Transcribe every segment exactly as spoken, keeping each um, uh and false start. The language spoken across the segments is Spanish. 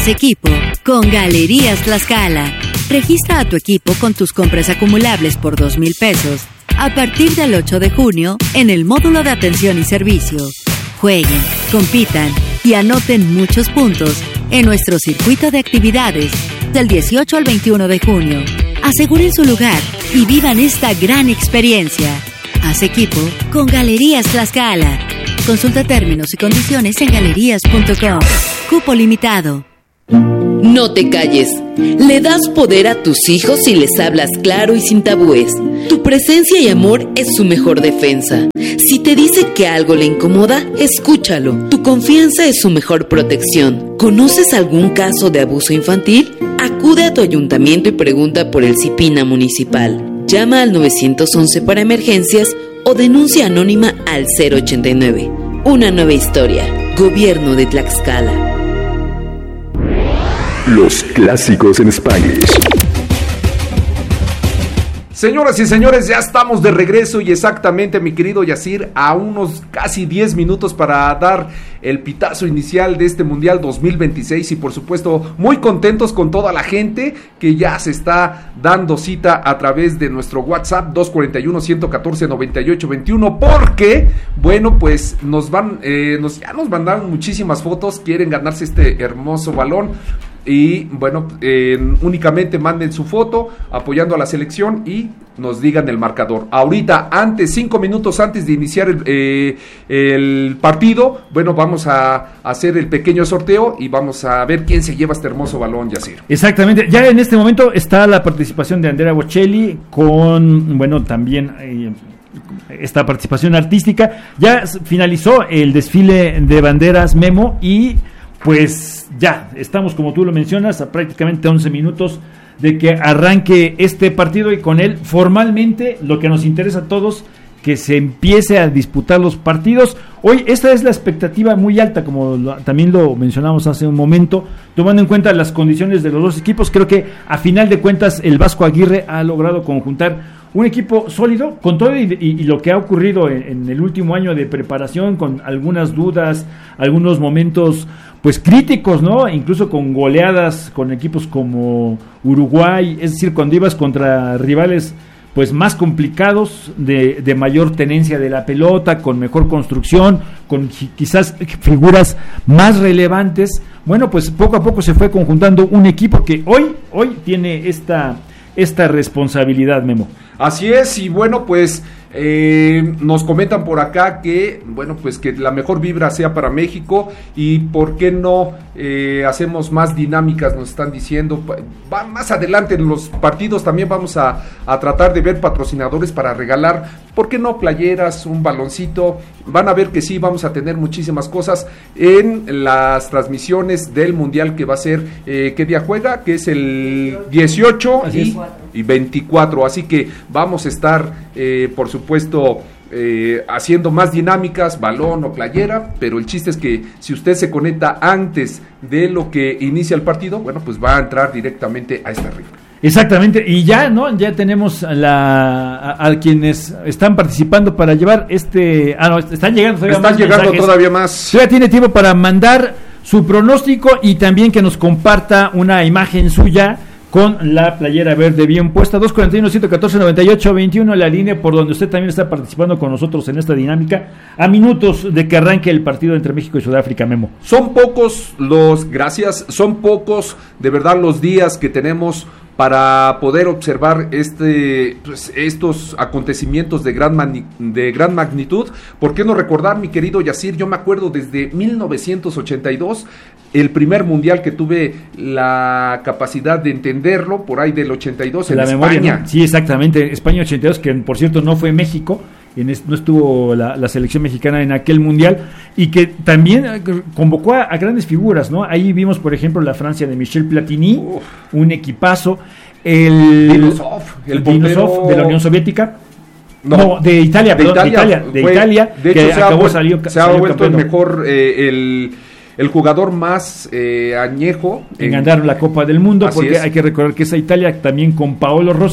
Equipo con Galerías Tlaxcala. Registra a tu equipo con tus compras acumulables por dos mil pesos a partir del ocho de junio en el módulo de atención y servicio. Jueguen, compitan y anoten muchos puntos en nuestro circuito de actividades del dieciocho al veintiuno de junio. Aseguren su lugar y vivan esta gran experiencia. Haz equipo con Galerías Tlaxcala. Consulta términos y condiciones en galerías punto com. Cupo limitado. No te calles. Le das poder a tus hijos si les hablas claro y sin tabúes. Tu presencia y amor es su mejor defensa. Si te dice que algo le incomoda, escúchalo. Tu confianza es su mejor protección. ¿Conoces algún caso de abuso infantil? Acude a tu ayuntamiento y pregunta por el CIPINA municipal. Llama al nueve once para emergencias o denuncia anónima al cero ochenta y nueve. Una nueva historia. Gobierno de Tlaxcala. Los clásicos en Spanish. Señoras y señores, ya estamos de regreso y exactamente, mi querido Yacir, a unos casi diez minutos para dar el pitazo inicial de este Mundial dos mil veintiséis y por supuesto muy contentos con toda la gente que ya se está dando cita a través de nuestro WhatsApp dos cuatro uno, uno uno cuatro, nueve ocho dos uno porque, bueno, pues nos van, eh, nos, ya nos mandaron muchísimas fotos, quieren ganarse este hermoso balón. Y bueno, eh, únicamente manden su foto apoyando a la selección y nos digan el marcador. Ahorita, antes, cinco minutos antes de iniciar el, eh, el partido, bueno, vamos a hacer el pequeño sorteo y vamos a ver quién se lleva este hermoso balón, Yacir. Exactamente, ya en este momento está la participación de Andrea Bocelli con, bueno, también eh, esta participación artística. Ya finalizó el desfile de banderas, Memo, y pues ya, estamos, como tú lo mencionas, a prácticamente once minutos de que arranque este partido y con él formalmente lo que nos interesa a todos, que se empiece a disputar los partidos. Hoy esta es la expectativa muy alta, como lo, también lo mencionamos hace un momento, tomando en cuenta las condiciones de los dos equipos. Creo que a final de cuentas el Vasco Aguirre ha logrado conjuntar un equipo sólido, con todo y, y, y lo que ha ocurrido en, en el último año de preparación, con algunas dudas, algunos momentos pues críticos, ¿no? Incluso con goleadas con equipos como Uruguay, es decir, cuando ibas contra rivales pues más complicados, de, de mayor tenencia de la pelota, con mejor construcción, con quizás figuras más relevantes. Bueno, pues poco a poco se fue conjuntando un equipo que hoy, hoy tiene esta, esta responsabilidad, Memo. Así es, y bueno, pues eh, nos comentan por acá que, bueno, pues que la mejor vibra sea para México y por qué no eh, hacemos más dinámicas, nos están diciendo. Va más adelante en los partidos también vamos a, a tratar de ver patrocinadores para regalar, ¿por qué no playeras, un baloncito? Van a ver que sí, vamos a tener muchísimas cosas en las transmisiones del Mundial que va a ser, eh, ¿qué día juega? Que es el dieciocho y, y veinticuatro, así que vamos a estar, eh, por supuesto, eh, haciendo más dinámicas, balón o playera, pero el chiste es que si usted se conecta antes de lo que inicia el partido, bueno, pues va a entrar directamente a esta rifa. Exactamente, y ya, ¿no? Ya tenemos a, la, a, a quienes están participando para llevar este... Ah, no, están llegando todavía están más llegando mensajes. todavía más. Ya tiene tiempo para mandar su pronóstico y también que nos comparta una imagen suya con la playera verde bien puesta. Dos cuatro uno, uno uno cuatro, nueve ocho dos uno, la línea por donde usted también está participando con nosotros en esta dinámica, a minutos de que arranque el partido entre México y Sudáfrica, Memo. Son pocos los, gracias, son pocos de verdad los días que tenemos para poder observar este, pues, estos acontecimientos de gran, mani- de gran magnitud. ¿Por qué no recordar, mi querido Yacir? Yo me acuerdo desde mil novecientos ochenta y dos, el primer mundial que tuve la capacidad de entenderlo, por ahí del ochenta y dos en la España. Memoria, ¿no? Sí, exactamente, España ochenta y dos, que por cierto no fue México, en es, no estuvo la, la selección mexicana en aquel mundial, y que también convocó a, a grandes figuras, ¿no? Ahí vimos, por ejemplo, la Francia de Michel Platini, Uf. un equipazo, el Dinosov, el Dinosov de la Unión Soviética. No, no, de Italia, de perdón, Italia, de Italia, de fue, Italia de que hecho, se acabó ha, salió, se ha salió vuelto el campeón. mejor, eh, el, el jugador más eh, añejo en, en ganar la Copa del Mundo, porque es. hay que recordar que esa Italia también con Paolo Rossi,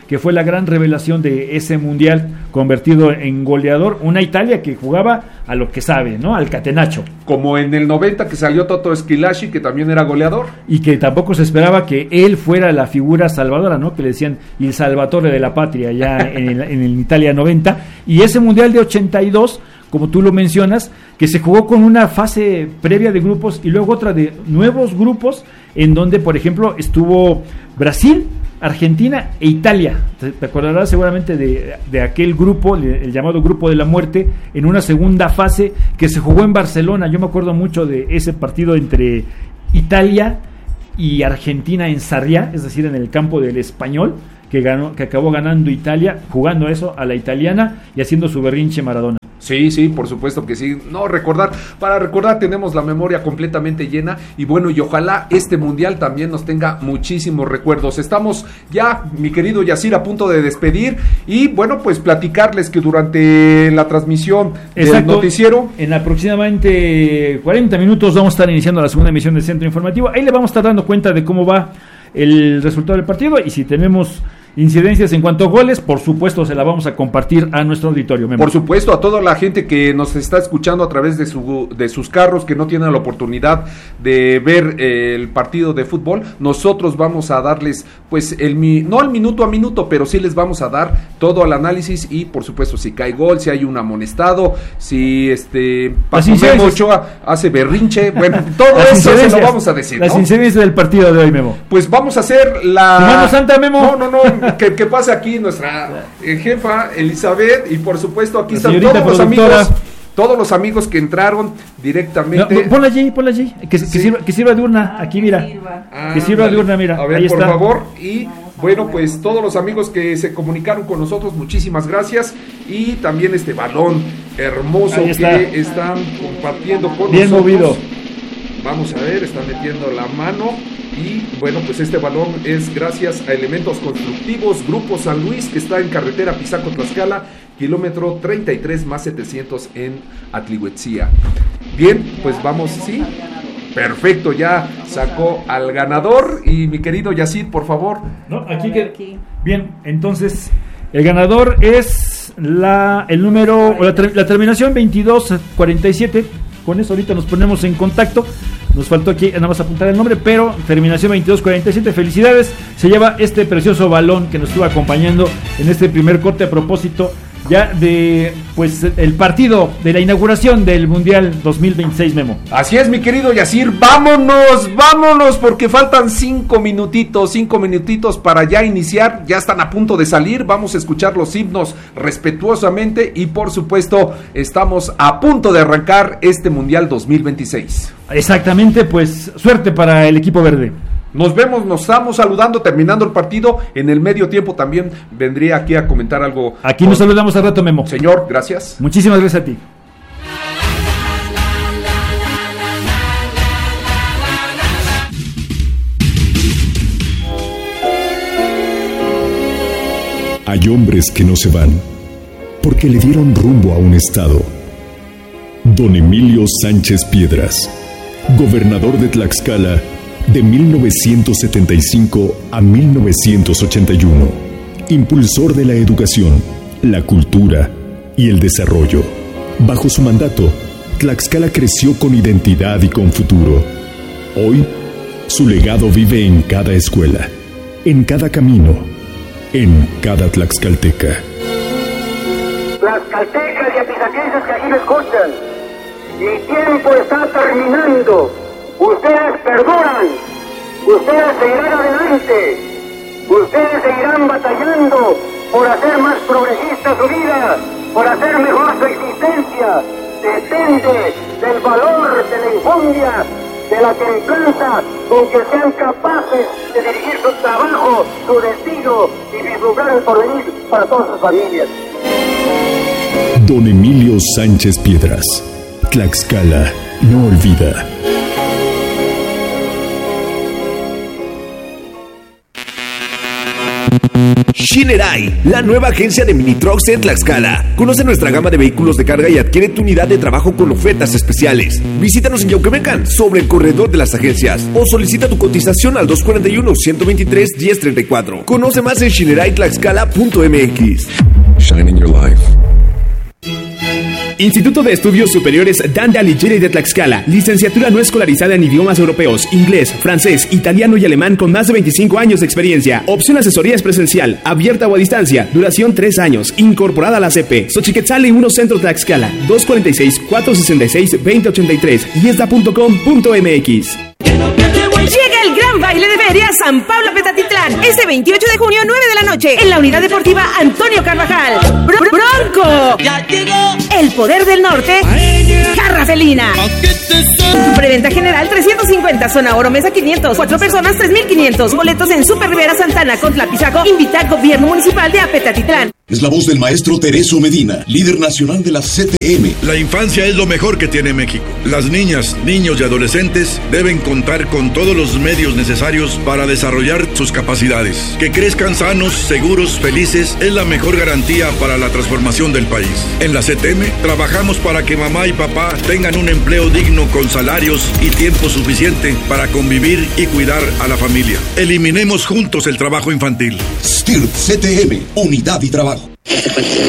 que fue la gran revelación de ese mundial, convertido en goleador, una Italia que jugaba a lo que sabe, ¿no? Al catenacho. Como en el noventa que salió Toto Schillaci, que también era goleador. Y que tampoco se esperaba que él fuera la figura salvadora, ¿no? Que le decían el salvatore de la patria ya en, el, en el Italia noventa. Y ese mundial de ochenta y dos, como tú lo mencionas, que se jugó con una fase previa de grupos y luego otra de nuevos grupos, en donde, por ejemplo, estuvo Brasil, Argentina e Italia. Te, te acordarás seguramente de, de aquel grupo, el llamado Grupo de la Muerte, en una segunda fase que se jugó en Barcelona. Yo me acuerdo mucho de ese partido entre Italia y Argentina en Sarriá, es decir, en el campo del Español, que ganó, que acabó ganando Italia, jugando eso a la italiana y haciendo su berrinche Maradona. Sí, sí, por supuesto que sí. No, recordar, para recordar tenemos la memoria completamente llena y bueno, y ojalá este mundial también nos tenga muchísimos recuerdos. Estamos ya, mi querido Yacir, a punto de despedir y bueno, pues platicarles que durante la transmisión Exacto. del noticiero, en aproximadamente cuarenta minutos vamos a estar iniciando la segunda emisión del Centro Informativo. Ahí le vamos a estar dando cuenta de cómo va el resultado del partido y si tenemos incidencias en cuanto a goles, por supuesto se la vamos a compartir a nuestro auditorio. Memo. Por supuesto, a toda la gente que nos está escuchando a través de su de sus carros, que no tienen la oportunidad de ver eh, el partido de fútbol, nosotros vamos a darles, pues, el mi, no el minuto a minuto, pero sí les vamos a dar todo el análisis y, por supuesto, si cae gol, si hay un amonestado, si este Paco Memo Ochoa hace berrinche, bueno, todo eso se lo vamos a decir, ¿no? Las incidencias del partido de hoy, Memo. Pues vamos a hacer la... Mano Santa, Memo. No, no, no. Que, que pase aquí nuestra eh, jefa Elizabeth y por supuesto aquí la están todos los productora. amigos todos los amigos que entraron directamente. No, ponla allí, ponla allí, que, sí. que, sirva, que sirva de urna, aquí mira, ah, que sirva dale. de urna, mira, a ver, ahí por está. favor, y bueno, pues todos los amigos que se comunicaron con nosotros, muchísimas gracias, y también este balón hermoso está. que están compartiendo con bien nosotros. Movido. Vamos a ver, están metiendo la mano. Y bueno, pues este balón es gracias a Elementos Constructivos Grupo San Luis, que está en carretera Pisaco-Tlaxcala, kilómetro treinta y tres más setecientos en Atlihuetzía. Bien, pues vamos, sí. Perfecto, ya sacó al ganador. Y mi querido Yacid, por favor. No, aquí que... Bien, entonces el ganador es la el número, o la, la terminación veintidós cuarenta y siete. Con eso ahorita nos ponemos en contacto. Nos faltó aquí nada más apuntar el nombre, pero terminación veintidós cuarenta y siete, felicidades, se lleva este precioso balón que nos estuvo acompañando en este primer corte a propósito ya de pues el partido de la inauguración del Mundial dos mil veintiséis, Memo. Así es, mi querido Yacir, vámonos, vámonos, porque faltan cinco minutitos, cinco minutitos para ya iniciar, ya están a punto de salir, vamos a escuchar los himnos respetuosamente y por supuesto estamos a punto de arrancar este Mundial dos mil veintiséis. Exactamente, pues suerte para el equipo verde. Nos vemos, nos estamos saludando, terminando el partido. En el medio tiempo también vendría aquí a comentar algo. Aquí con... nos saludamos al rato, Memo. Señor, gracias. Muchísimas gracias a ti. Hay hombres que no se van porque le dieron rumbo a un estado. Don Emilio Sánchez Piedras, gobernador de Tlaxcala de mil novecientos setenta y cinco a mil novecientos ochenta y uno, impulsor de la educación, la cultura y el desarrollo. Bajo su mandato, Tlaxcala creció con identidad y con futuro. Hoy, su legado vive en cada escuela, en cada camino, en cada tlaxcalteca. Tlaxcaltecas y apizaqueños que aquí me escuchan, mi tiempo está terminando. Ustedes perduran, ustedes seguirán adelante, ustedes seguirán batallando por hacer más progresista su vida, por hacer mejor su existencia. Depende del valor, de la enjundia, de la templanza con que sean capaces de dirigir su trabajo, su destino y vislumbrar el porvenir para todas sus familias. Don Emilio Sánchez Piedras, Tlaxcala no olvida. Shinerai, la nueva agencia de mini trucks en Tlaxcala. Conoce nuestra gama de vehículos de carga y adquiere tu unidad de trabajo con ofertas especiales. Visítanos en Yauquemecan, sobre el corredor de las agencias, o solicita tu cotización al dos cuatro uno, uno dos tres, uno cero tres cuatro. Conoce más en shinerai tlaxcala punto m x. Shining your life. Instituto de Estudios Superiores Dante Alighieri de Tlaxcala. Licenciatura no escolarizada en idiomas europeos, inglés, francés, italiano y alemán con más de veinticinco años de experiencia. Opción asesoría es presencial, abierta o a distancia. Duración tres años. Incorporada a la C P. Xochiquetzali uno Centro Tlaxcala. dos cuatro seis, cuatro seis seis, dos cero ocho tres. Yesda punto com punto m x. Llega el gran baile de feria San Pablo Petatitlán. Este veintiocho de junio, nueve de la noche, en la Unidad Deportiva Antonio Carvajal. Br- Bronco. Ya llegó. El Poder del Norte. Jarra Felina. Preventa general trescientos cincuenta, zona oro, mesa quinientos. Cuatro personas, tres mil quinientos. Boletos en Super Rivera Santana, Contlapizaco. Invita al Gobierno Municipal de Apetatitlán. Es la voz del maestro Tereso Medina, líder nacional de la C T M. La infancia es lo mejor que tiene México. Las niñas, niños y adolescentes deben contar con todos los medios necesarios para desarrollar sus capacidades. Que crezcan sanos, seguros, felices es la mejor garantía para la transformación del país. En la C T M trabajamos para que mamá y papá tengan un empleo digno con salarios y tiempo suficiente para convivir y cuidar a la familia. Eliminemos juntos el trabajo infantil. S T I R T C T M, Unidad y Trabajo.